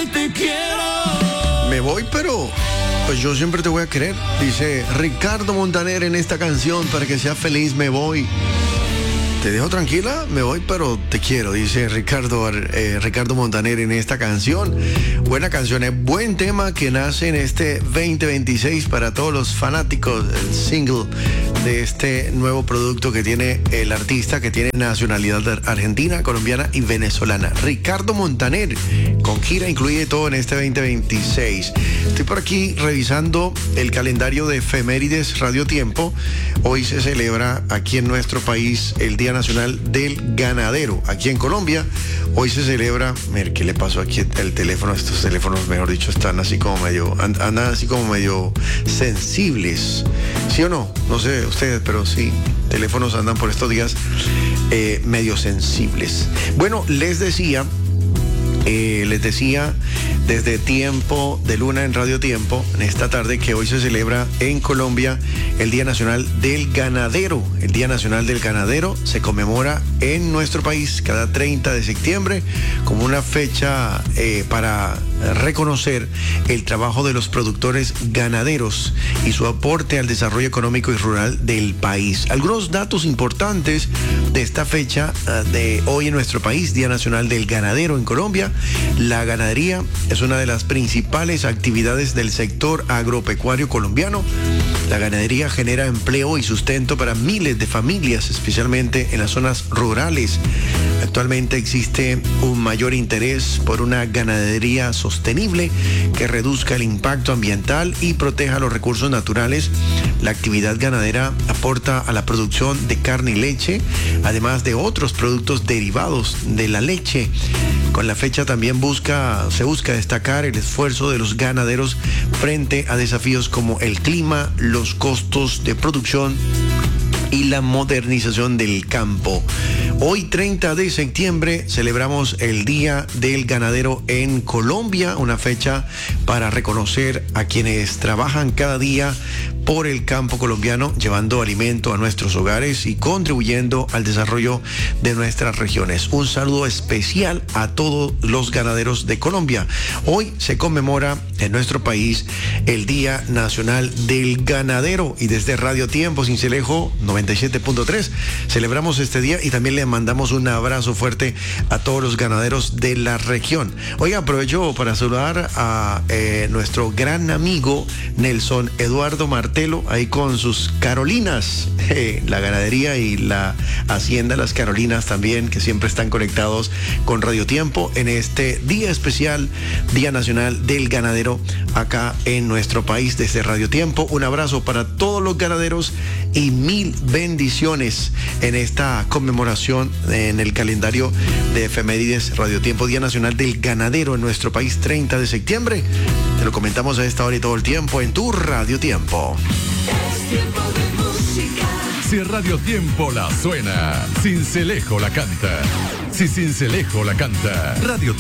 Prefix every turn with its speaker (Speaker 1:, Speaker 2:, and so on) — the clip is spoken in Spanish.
Speaker 1: te quiero.
Speaker 2: Me voy, pero pues yo siempre te voy a querer. Dice Ricardo Montaner en esta canción, para que seas feliz, me voy. Te dejo tranquila, me voy, pero te quiero, dice Ricardo Montaner en esta canción. Buena canción, es buen tema que nace en este 2026 para todos los fanáticos del single de este nuevo producto que tiene el artista, que tiene nacionalidad argentina, colombiana y venezolana. Ricardo Montaner, con gira incluida y todo en este 2026. Estoy por aquí revisando el calendario de efemérides Radio Tiempo. Hoy se celebra aquí en nuestro país el Día Nacional del Ganadero. Aquí en Colombia, hoy se celebra. Mira, ¿qué le pasó aquí el teléfono? Estos teléfonos, mejor dicho, están así como andan así como medio sensibles. ¿Sí o no? No sé ustedes, pero sí, teléfonos andan por estos días medio sensibles. Bueno, les decía desde Tiempo de Luna en Radio Tiempo, en esta tarde, que hoy se celebra en Colombia el Día Nacional del Ganadero. El Día Nacional del Ganadero se conmemora en nuestro país cada 30 de septiembre como una fecha para reconocer el trabajo de los productores ganaderos y su aporte al desarrollo económico y rural del país. Algunos datos importantes de esta fecha de hoy en nuestro país, Día Nacional del Ganadero en Colombia. La ganadería es una de las principales actividades del sector agropecuario colombiano. La ganadería genera empleo y sustento para miles de familias, especialmente en las zonas rurales. Actualmente existe un mayor interés por una ganadería sostenible que reduzca el impacto ambiental y proteja los recursos naturales. La actividad ganadera aporta a la producción de carne y leche, además de otros productos derivados de la leche. Con la fecha también se busca destacar el esfuerzo de los ganaderos frente a desafíos como el clima, los costos de producción y la modernización del campo. Hoy, 30 de septiembre, celebramos el Día del Ganadero en Colombia, una fecha para reconocer a quienes trabajan cada día por el campo colombiano, llevando alimento a nuestros hogares y contribuyendo al desarrollo de nuestras regiones. Un saludo especial a todos los ganaderos de Colombia. Hoy se conmemora en nuestro país el Día Nacional del Ganadero, y desde Radio Tiempo Sincelejo 97.3 celebramos este día y también le mandamos un abrazo fuerte a todos los ganaderos de la región. Hoy aprovecho para saludar a nuestro gran amigo Nelson Eduardo Martelo, ahí con sus Carolinas, la ganadería y la hacienda Las Carolinas también, que siempre están conectados con Radio Tiempo en este día especial, Día Nacional del Ganadero, acá en nuestro país desde Radio Tiempo. Un abrazo para todos los ganaderos y mil bendiciones en esta conmemoración en el calendario de efemérides Radio Tiempo, Día Nacional del Ganadero en nuestro país, 30 de septiembre. Te lo comentamos a esta hora y todo el tiempo en tu Radio Tiempo.
Speaker 1: Es tiempo de música.
Speaker 3: Si Radio Tiempo la suena, Sincelejo la canta. Si Sincelejo la canta, Radio